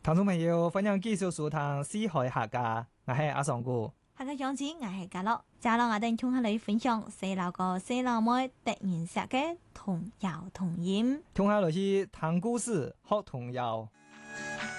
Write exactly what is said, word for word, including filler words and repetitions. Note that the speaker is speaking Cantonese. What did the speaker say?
聽眾朋友，歡迎繼續收聽《四海客家》，我係阿尚哥。 客家樣子，我係家樂。接落我哋同下你分享細路哥細路妹突然識嘅童謠童音。 聽下來是聽故事學童謠。